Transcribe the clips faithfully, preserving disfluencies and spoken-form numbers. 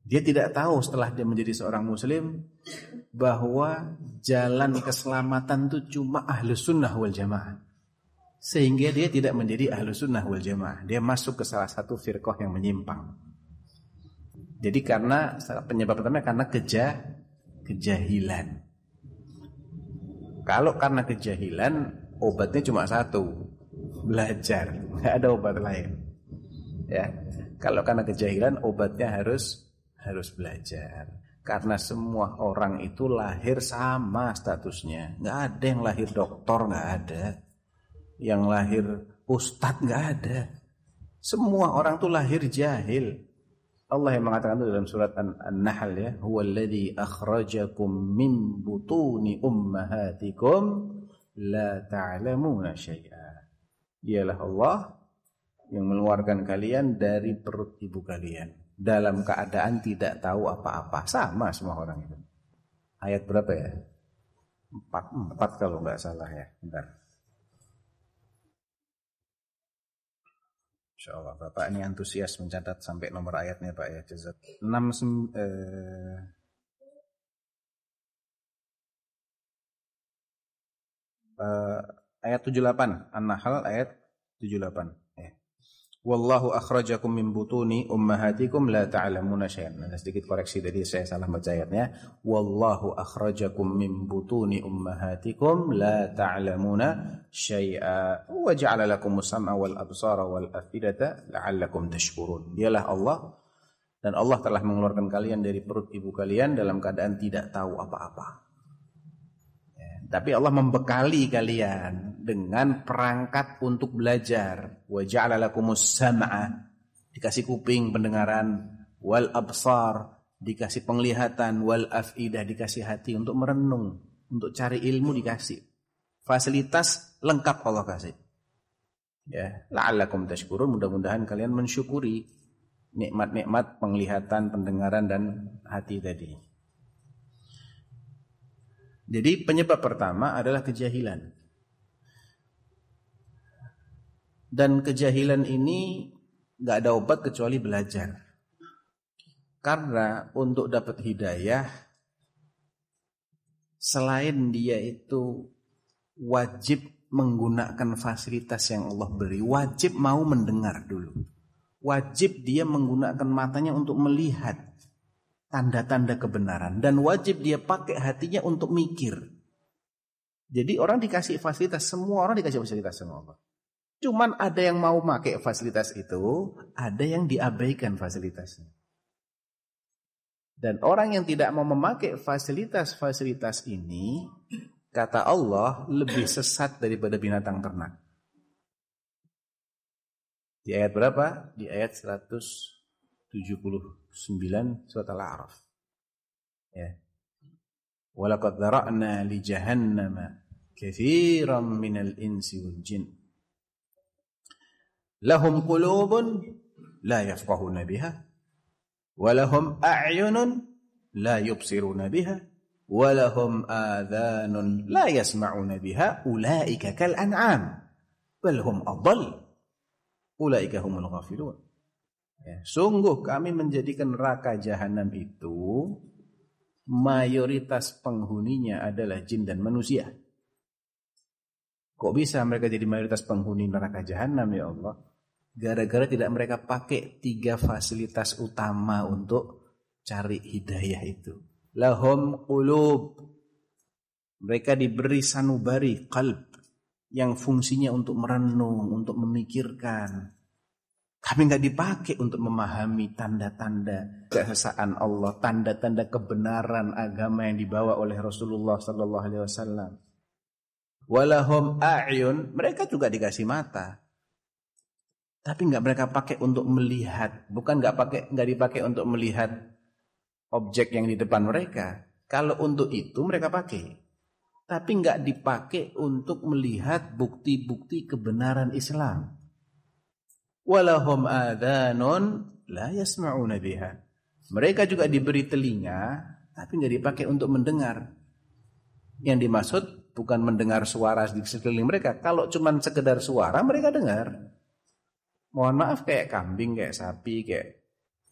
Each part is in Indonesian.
Dia tidak tahu setelah dia menjadi seorang muslim bahwa jalan keselamatan itu cuma ahlus sunnah wal jamaah. Sehingga dia tidak menjadi ahlus sunnah wal jamaah. Dia masuk ke salah satu firqah yang menyimpang. Jadi karena penyebab pertama karena keja, kejahilan. Kalau karena kejahilan, obatnya cuma satu, belajar. Nggak ada obat lain. Ya, kalau karena kejahilan, obatnya harus harus belajar. Karena semua orang itu lahir sama statusnya. Nggak ada yang lahir doktor, nggak ada. Yang lahir ustadz, nggak ada. Semua orang itu lahir jahil. Allah yang mengatakan itu dalam surat An-Nahl ya, huwallazi akhrajakum min butuni ummahatikum la ta'lamuna syai'a. Dialah Allah yang mengeluarkan kalian dari perut ibu kalian dalam keadaan tidak tahu apa-apa. Sama semua orang itu. Ayat berapa ya? Empat, empat kalau nggak salah ya. Bentar. Insyaallah Bapak ini antusias mencatat sampai nomor ayatnya Pak ya. Jazak. enam eh, eh, ayat tujuh puluh delapan. An-Nahl ayat tujuh puluh delapan. Ya. Wallahu akhrajakum min butuni ummahatikum la ta'lamuna syai'an. Nah, sedikit koreksi tadi saya salah baca ayatnya. Wallahu akhrajakum min butuni ummahatikum la ta'lamuna syai'a wa ja'ala lakumus sam'a wal absara wal afidata la'allakum tashkurun. Dialah Allah dan Allah telah mengeluarkan kalian dari perut ibu kalian dalam keadaan tidak tahu apa-apa. Tapi Allah membekali kalian dengan perangkat untuk belajar. Wa ja'ala lakumus sam'a, dikasih kuping pendengaran, wal absar, dikasih penglihatan, wal afidah, dikasih hati untuk merenung, untuk cari ilmu dikasih. Fasilitas lengkap Allah kasih. Ya, la'allakum tashkurun, mudah-mudahan kalian mensyukuri nikmat-nikmat penglihatan, pendengaran dan hati tadi. Jadi penyebab pertama adalah kejahilan. Dan kejahilan ini gak ada obat kecuali belajar. Karena untuk dapat hidayah, selain dia itu wajib menggunakan fasilitas yang Allah beri, wajib mau mendengar dulu. Wajib dia menggunakan matanya untuk melihat tanda-tanda kebenaran, dan wajib dia pakai hatinya untuk mikir. Jadi orang dikasih fasilitas, semua orang dikasih fasilitas sama Allah. Cuman ada yang mau pakai fasilitas itu, ada yang diabaikan fasilitasnya. Dan orang yang tidak mau memakai fasilitas-fasilitas ini, kata Allah, lebih sesat daripada binatang ternak. Di ayat berapa? Di ayat seratus tujuh puluh sembilan surat Al-A'raf. Ya. Walaqad dzara'na li jahannama katsiran minal insi wal jin. Lahum qulubun la yafqahuna biha wa lahum a'yunun la yubsiruna biha wa lahum adhanun la yasma'una biha ulaika kal an'am bal hum adall ulaika humul ghafilun. Ya, sungguh kami menjadikan neraka jahanam itu mayoritas penghuninya adalah jin dan manusia. Kok bisa mereka jadi mayoritas penghuni neraka jahanam ya Allah? Gara-gara tidak mereka pakai tiga fasilitas utama untuk cari hidayah itu. Lahum qulub, mereka diberi sanubari qalb yang fungsinya untuk merenung, untuk memikirkan. Tapi nggak dipakai untuk memahami tanda-tanda keesaan Allah, tanda-tanda kebenaran agama yang dibawa oleh Rasulullah Sallallahu Alaihi Wasallam. Walahum a'yun, mereka juga dikasih mata, tapi nggak mereka pakai untuk melihat, bukan nggak pakai nggak dipakai untuk melihat objek yang di depan mereka. Kalau untuk itu mereka pakai, tapi nggak dipakai untuk melihat bukti-bukti kebenaran Islam. Walahum adhanun la yasma'una biha. Mereka juga diberi telinga tapi enggak dipakai untuk mendengar. Yang dimaksud bukan mendengar suara di sekeliling mereka. Kalau cuma sekedar suara mereka dengar. Mohon maaf kayak kambing, kayak sapi, kayak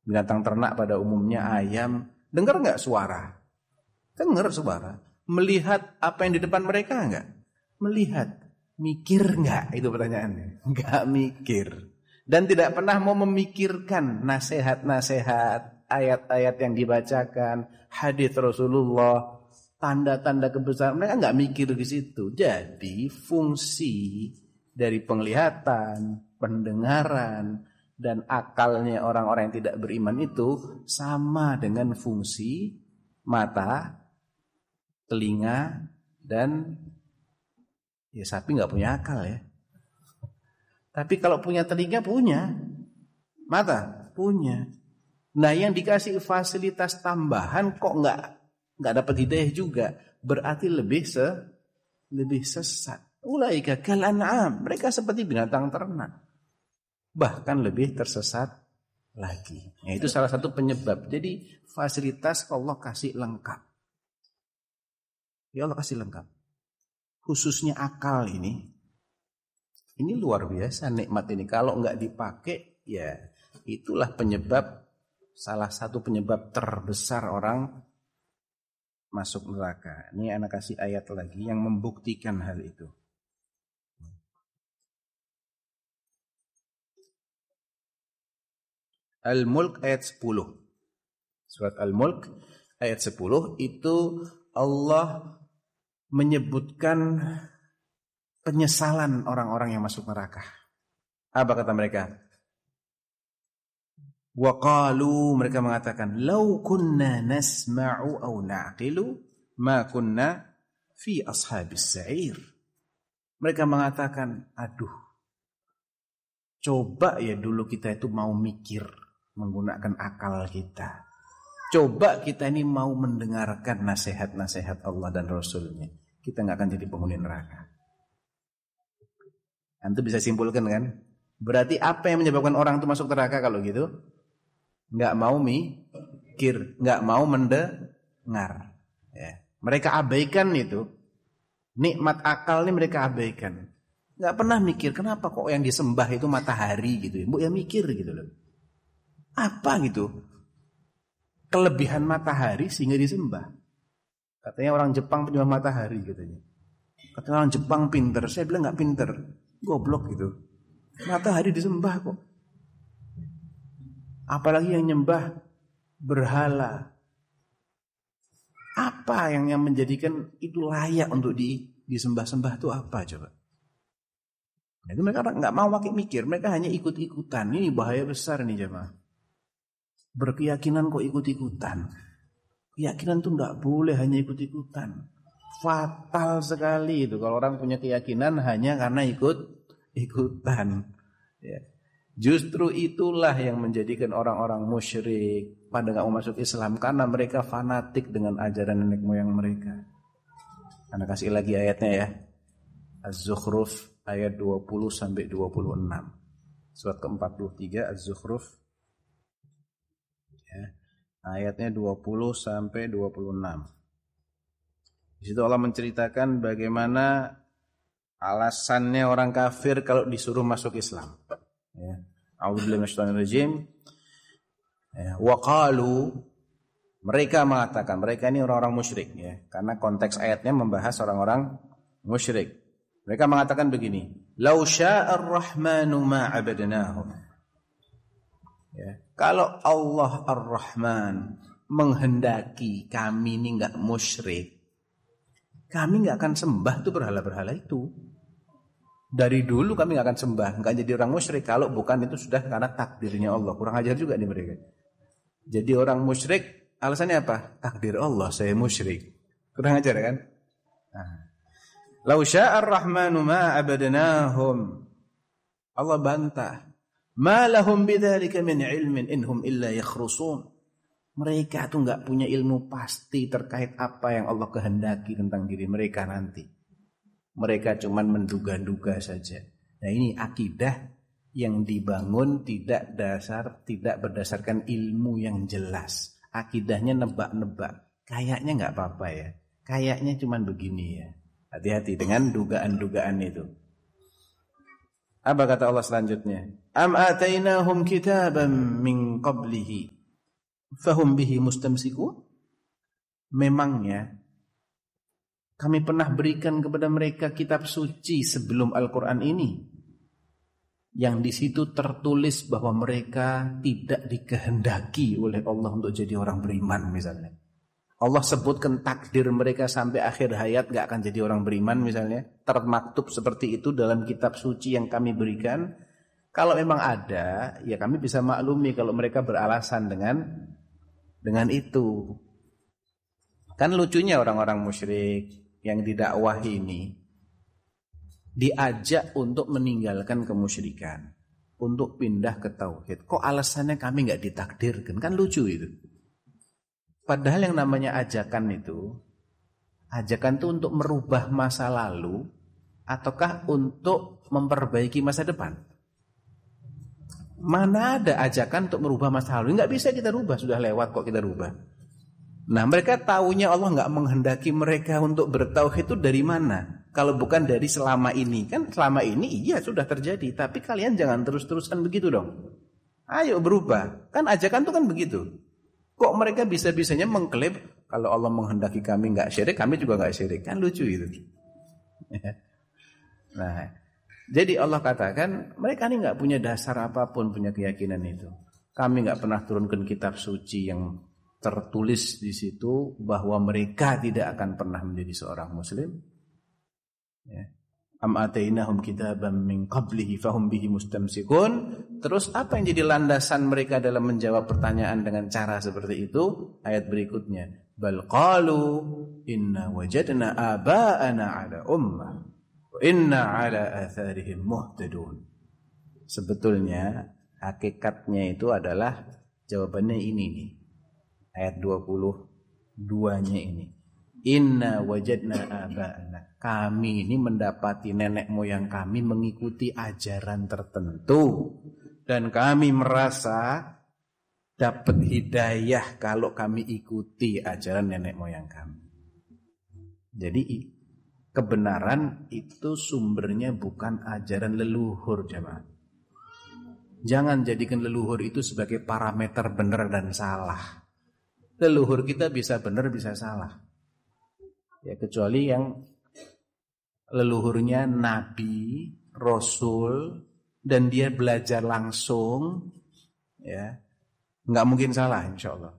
Binatang ternak pada umumnya ayam, dengar nggak suara? Dengar suara. Melihat apa yang di depan mereka nggak? Melihat. Mikir nggak? Itu pertanyaannya. Nggak mikir. Dan tidak pernah mau memikirkan nasihat-nasihat, ayat-ayat yang dibacakan, hadits Rasulullah, tanda-tanda kebesaran. Mereka nggak mikir di situ. Jadi fungsi dari penglihatan, pendengaran, dan akalnya orang-orang yang tidak beriman itu sama dengan fungsi mata, telinga, dan ya sapi nggak punya akal ya. Tapi kalau punya telinga punya, mata punya. Nah yang dikasih fasilitas tambahan kok nggak nggak dapat hidayah juga, berarti lebih se lebih sesat. Ulaika kal an'am, mereka seperti binatang ternak. Bahkan lebih tersesat lagi. Nah, itu salah satu penyebab. Jadi fasilitas Allah kasih lengkap. Ya Allah kasih lengkap. Khususnya akal ini. Ini luar biasa nikmat ini. Kalau nggak dipakai, ya itulah penyebab, salah satu penyebab terbesar orang masuk neraka. Ini anak kasih ayat lagi yang membuktikan hal itu. Al-Mulk ayat sepuluh. Surat Al-Mulk ayat sepuluh itu Allah menyebutkan penyesalan orang-orang yang masuk neraka. Apa kata mereka? Wa qalu, mereka mengatakan, "Lau kunna nasma'u aw na'qilu ma kunna fi ashabis sa'ir." Mereka mengatakan, "Aduh, coba ya dulu kita itu mau mikir, menggunakan akal kita. Coba kita ini mau mendengarkan nasihat-nasihat Allah dan Rasulnya. Kita nggak akan jadi penghuni neraka." Antum bisa simpulkan kan? Berarti apa yang menyebabkan orang itu masuk neraka kalau gitu? Nggak mau mikir, nggak mau mendengar. Ya. Mereka abaikan itu. Nikmat akal ini mereka abaikan. Nggak pernah mikir, kenapa kok yang disembah itu matahari gitu ya. Bu ya mikir gitu loh. Apa gitu? Kelebihan matahari sehingga disembah. Katanya orang Jepang penyembah matahari katanya. Katanya orang Jepang pinter. Saya bilang nggak pinter. Goblok gitu. Matahari disembah kok. Apalagi yang nyembah berhala. Apa yang yang menjadikan itu layak untuk di, disembah-sembah itu apa coba? Nah, itu mereka nggak mau pakai mikir. Mereka hanya ikut-ikutan. Ini bahaya besar nih jemaah. Berkeyakinan kok ikut-ikutan. Keyakinan tuh nggak boleh hanya ikut-ikutan. Fatal sekali itu kalau orang punya keyakinan hanya karena ikut-ikutan. Ya. Justru itulah yang menjadikan orang-orang musyrik pada nggak mau masuk Islam karena mereka fanatik dengan ajaran nenek moyang mereka. Anda kasih lagi ayatnya ya. Az-Zukhruf ayat dua puluh sampai dua puluh enam. Surat ke empat puluh tiga Az-Zukhruf. Ya. Ayatnya dua puluh sampai dua puluh enam. Di situ Allah menceritakan bagaimana alasannya orang kafir kalau disuruh masuk Islam. Ya. A'udzubillahi minasyaitonir rajim. Ya, wa qalu, mereka mengatakan, mereka ini orang-orang musyrik ya, karena konteks ayatnya membahas orang-orang musyrik. Mereka mengatakan begini, "Lau sya'ar rahmanu ma 'abadnahum." Ya, kalau Allah Ar-Rahman menghendaki kami ini enggak musyrik, kami enggak akan sembah tuh berhala-berhala itu. Dari dulu kami gak akan sembah, gak jadi orang musyrik. Kalau bukan itu sudah karena takdirnya Allah. Kurang ajar juga nih mereka. Jadi orang musyrik, alasannya apa? Takdir Allah, saya musyrik. Kurang ajar kan? Nah. Lau sya'ar rahmanu ma abadnahum. Allah bantah. Ma lahum bidzalika min ilmin inhum illa yakhrusun. Mereka tuh gak punya ilmu pasti terkait apa yang Allah kehendaki tentang diri mereka nanti. Mereka cuma menduga-duga saja. Nah ini akidah yang dibangun tidak dasar, tidak berdasarkan ilmu yang jelas. Akidahnya nebak-nebak. Kayaknya nggak apa-apa ya. Kayaknya cuma begini ya. Hati-hati dengan dugaan-dugaan itu. Apa kata Allah selanjutnya? Am atainahum kitaban min qablihi fahum bihi mustamsikun? Memangnya kami pernah berikan kepada mereka kitab suci sebelum Al-Quran ini, yang di situ tertulis bahwa mereka tidak dikehendaki oleh Allah untuk jadi orang beriman misalnya. Allah sebutkan takdir mereka sampai akhir hayat gak akan jadi orang beriman misalnya. Termaktub seperti itu dalam kitab suci yang kami berikan. Kalau memang ada, ya kami bisa maklumi kalau mereka beralasan dengan dengan itu. Kan lucunya orang-orang musyrik yang didakwahi ini diajak untuk meninggalkan kemusyrikan, untuk pindah ke tauhid. Kok alasannya kami gak ditakdirkan? Kan lucu itu. Padahal yang namanya ajakan itu, ajakan itu untuk merubah masa lalu ataukah untuk memperbaiki masa depan? Mana ada ajakan untuk merubah masa lalu? Nggak bisa kita rubah, sudah lewat kok kita rubah. Nah, mereka taunya Allah nggak menghendaki mereka untuk bertauhid itu dari mana? Kalau bukan dari selama ini. Kan selama ini iya sudah terjadi, tapi kalian jangan terus-terusan begitu dong. Ayo berubah. Kan ajakan itu kan begitu. Kok mereka bisa-bisanya mengklaim kalau Allah menghendaki kami nggak syirik, kami juga nggak syirik? Kan lucu itu. Nah, jadi Allah katakan mereka ini nggak punya dasar apapun punya keyakinan itu. Kami nggak pernah turunkan kitab suci yang tertulis di situ bahwa mereka tidak akan pernah menjadi seorang Muslim. Ya. Am atainahum kitaban min qablihi fahum bihi mustamsikun. Terus apa yang jadi landasan mereka dalam menjawab pertanyaan dengan cara seperti itu? Ayat berikutnya, bal qalu inna wajadna aba'ana ala ummah wa inna ala atharihim muhtadun. Sebetulnya hakikatnya itu adalah jawabannya ini nih. Ayat dua puluh dua-nya ini. Inna wajadna aba'ana. Kami ini mendapati nenek moyang kami mengikuti ajaran tertentu. Dan kami merasa dapat hidayah kalau kami ikuti ajaran nenek moyang kami. Jadi kebenaran itu sumbernya bukan ajaran leluhur, jemaah. Jangan jadikan leluhur itu sebagai parameter benar dan salah. Leluhur kita bisa benar bisa salah. Ya kecuali yang leluhurnya nabi, rasul, dan dia belajar langsung, ya nggak mungkin salah insya Allah.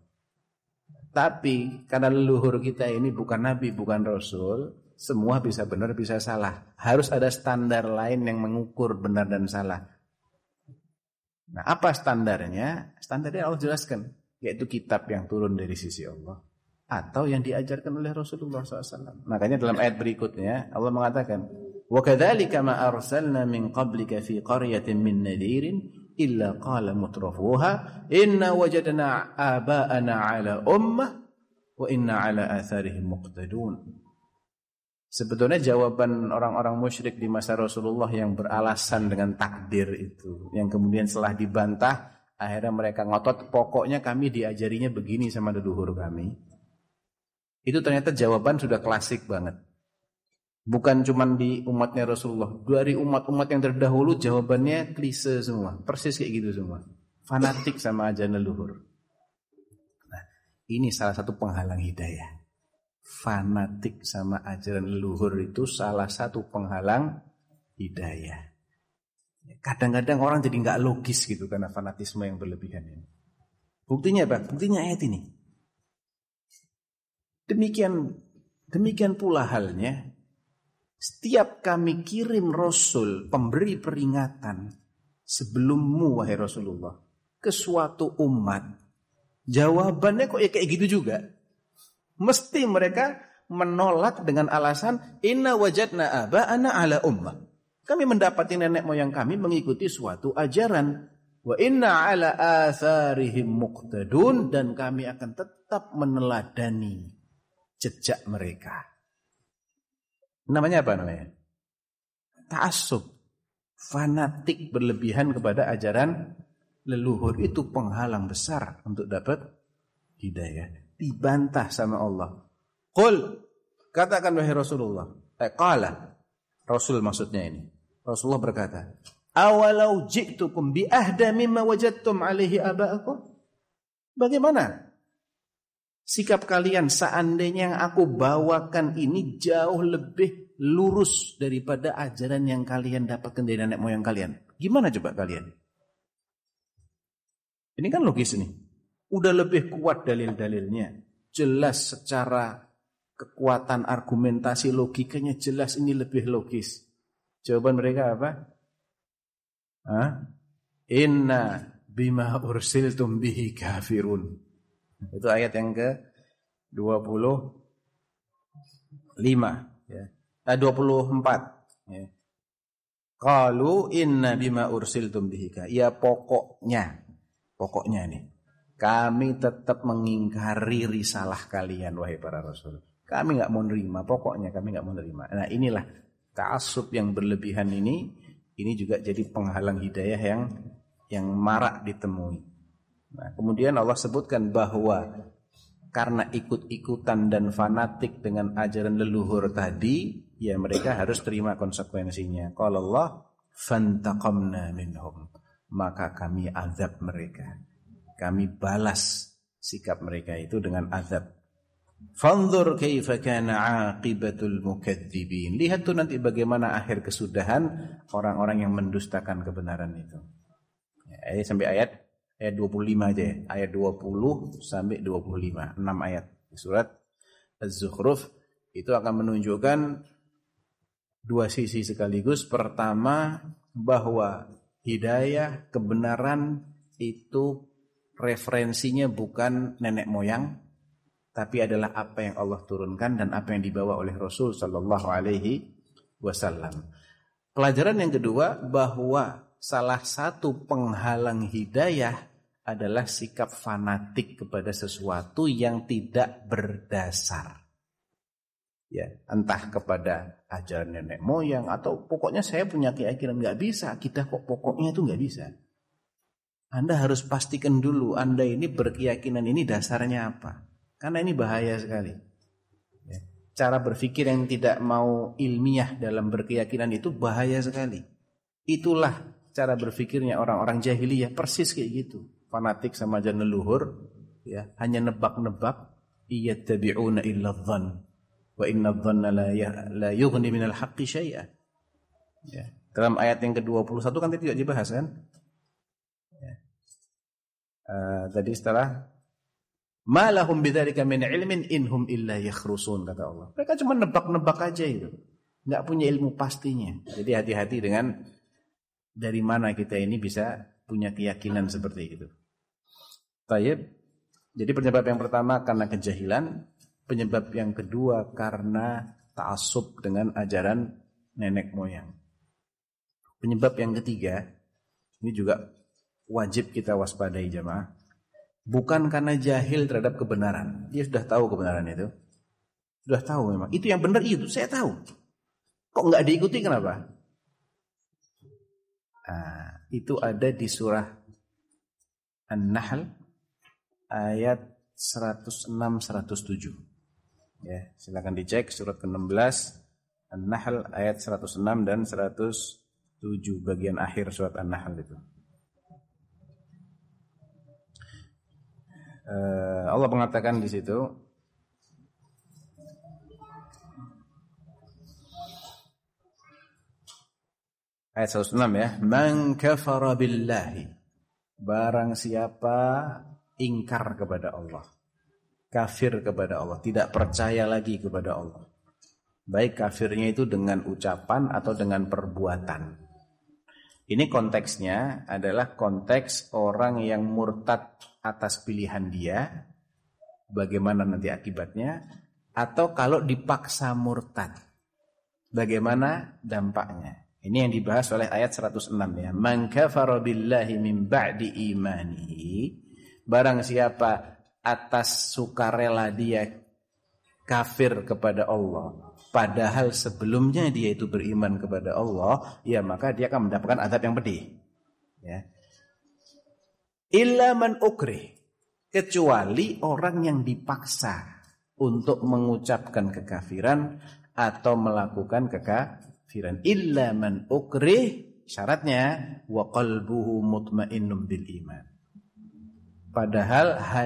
Tapi karena leluhur kita ini bukan nabi, bukan rasul, semua bisa benar bisa salah. Harus ada standar lain yang mengukur benar dan salah. Nah, apa standarnya? Standarnya Allah jelaskan, yaitu kitab yang turun dari sisi Allah atau yang diajarkan oleh Rasulullah shallallahu alaihi wasallam. Makanya dalam ayat berikutnya Allah mengatakan, wa kadzalika ma arsalna min qablika fi qaryatin min nadirin illa qala mutrafuha inna wajadna aba'ana ala ummah wa inna ala atharihim muqtadun. Sebetulnya jawaban orang-orang musyrik di masa Rasulullah yang beralasan dengan takdir itu, yang kemudian setelah dibantah akhirnya mereka ngotot, pokoknya kami diajarinya begini sama leluhur kami. Itu ternyata jawaban sudah klasik banget. Bukan cuma di umatnya Rasulullah, dari umat-umat yang terdahulu jawabannya klise semua, persis kayak gitu semua. Fanatik sama ajaran leluhur. Nah, ini salah satu penghalang hidayah. Fanatik sama ajaran leluhur itu salah satu penghalang hidayah. Kadang-kadang orang jadi nggak logis gitu karena fanatisme yang berlebihan ini. Buktinya apa? Buktinya ayat ini. Demikian demikian pula halnya setiap kami kirim Rasul pemberi peringatan sebelummu wahai Rasulullah ke suatu umat, jawabannya kok ya kayak gitu juga. Mesti mereka menolak dengan alasan inna wajadna aba'ana ala ummah. Kami mendapati nenek moyang kami mengikuti suatu ajaran. Wa inna ala atharihim muqtadun, dan kami akan tetap meneladani jejak mereka. Namanya apa namanya? Ta'assub. Fanatik berlebihan kepada ajaran leluhur itu penghalang besar untuk dapat hidayah. Dibantah sama Allah. Qul, katakan wahai Rasulullah. Eh, qala. Rasul maksudnya ini. Rasulullah berkata, Awalau ji'tukum bi ahda mimma wajadtum alaihi aba'akum. Bagaimana sikap kalian seandainya yang aku bawakan ini jauh lebih lurus daripada ajaran yang kalian dapatkan dari nenek moyang kalian? Gimana coba kalian? Ini kan logis nih. Udah lebih kuat dalil-dalilnya. Jelas secara kekuatan argumentasi logikanya jelas ini lebih logis. Jawaban mereka apa? Hah? Inna bima ursiltum bihi kafirun. Itu ayat yang ke dua puluh lima ya. Eh, dua puluh empat ya. Qalu inna bima ursiltum bihi kafirun. Ya pokoknya pokoknya nih kami tetap mengingkari risalah kalian wahai para rasul. Kami enggak mau nerima, pokoknya kami enggak mau nerima. Nah, inilah ta'assub yang berlebihan ini ini juga jadi penghalang hidayah yang yang marak ditemui. Nah, kemudian Allah sebutkan bahwa karena ikut-ikutan dan fanatik dengan ajaran leluhur tadi, ya mereka harus terima konsekuensinya. Qala Allah, fantaqamna minhum. Maka kami azab mereka. Kami balas sikap mereka itu dengan azab. Fanzur kaifa kana aqibatul mukadzibin. Lihat tuh nanti bagaimana akhir kesudahan orang-orang yang mendustakan kebenaran itu. Ya, sampai ayat ayat dua puluh lima aja ya. Ayat dua puluh sampai dua puluh lima, enam ayat di surat Az-Zukhruf itu akan menunjukkan dua sisi sekaligus. Pertama, bahwa hidayah, kebenaran itu referensinya bukan nenek moyang, tapi adalah apa yang Allah turunkan dan apa yang dibawa oleh Rasul sallallahu alaihi wasallam. Pelajaran yang kedua, bahwa salah satu penghalang hidayah adalah sikap fanatik kepada sesuatu yang tidak berdasar. Ya, entah kepada ajaran nenek moyang atau pokoknya saya punya keyakinan, nggak bisa, kita kok pokoknya itu nggak bisa. Anda harus pastikan dulu Anda ini berkeyakinan ini dasarnya apa. Karena ini bahaya sekali. Ya, cara berpikir yang tidak mau ilmiah dalam berkeyakinan itu bahaya sekali. Itulah cara berpikirnya orang-orang jahiliyah, persis kayak gitu. Fanatik sama ajaran leluhur, ya, hanya nebak-nebak, iyattabi'una illa dhann wa inna dhanna la la yughni minal haqqi syai'a. Ya. Dalam ayat yang ke dua puluh satu kan tadi tidak dibahas kan? Ya. Uh, tadi setelah ma lahum bidzalika min ilmin inhum illa yakhrusun, kata Allah. Mereka cuma nebak-nebak aja itu. Enggak punya ilmu pastinya. Jadi hati-hati dengan dari mana kita ini bisa punya keyakinan seperti itu. Tayyib. Jadi penyebab yang pertama karena kejahilan, penyebab yang kedua karena ta'assub dengan ajaran nenek moyang. Penyebab yang ketiga, ini juga wajib kita waspadai jemaah. Bukan karena jahil terhadap kebenaran. Dia sudah tahu kebenaran itu. Sudah tahu memang. Itu yang benar itu, saya tahu. Kok enggak diikuti kenapa? Nah, itu ada di surah An-Nahl ayat seratus enam seratus tujuh. Ya, silakan dicek surat ke enam belas An-Nahl ayat seratus enam dan seratus tujuh bagian akhir surat An-Nahl itu. Uh, Allah mengatakan di situ, ayat seratus enam ya, man kafara billahi, barang siapa ingkar kepada Allah, kafir kepada Allah, tidak percaya lagi kepada Allah. Baik kafirnya itu dengan ucapan atau dengan perbuatan. Ini konteksnya adalah konteks orang yang murtad atas pilihan dia, bagaimana nanti akibatnya, atau kalau dipaksa murtad, bagaimana dampaknya. Ini yang dibahas oleh ayat seratus enam ya. Man kafara billahi min ba'di imanihi, barang siapa atas sukarela dia kafir kepada Allah, padahal sebelumnya dia itu beriman kepada Allah, ya maka dia akan mendapatkan azab yang pedih. Ya. Illa man ukrih, kecuali orang yang dipaksa untuk mengucapkan kekafiran atau melakukan kekafiran. Illa man ukrih, syaratnya wa qalbuhu mutmainnum bil iman. Padahal